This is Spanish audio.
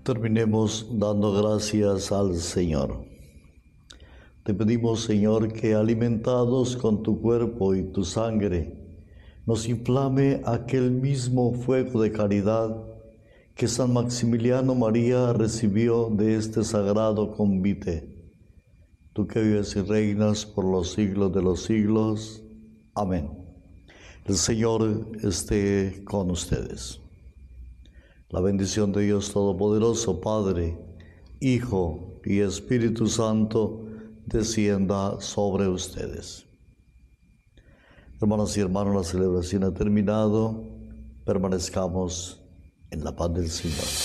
Terminemos dando gracias al Señor. Te pedimos, Señor, que alimentados con tu cuerpo y tu sangre, nos inflame aquel mismo fuego de caridad que San Maximiliano María recibió de este sagrado convite. Tú que vives y reinas por los siglos de los siglos. Amén. El Señor esté con ustedes. La bendición de Dios Todopoderoso, Padre, Hijo y Espíritu Santo, descienda sobre ustedes. Hermanas y hermanos, la celebración ha terminado. Permanezcamos en la paz del Señor.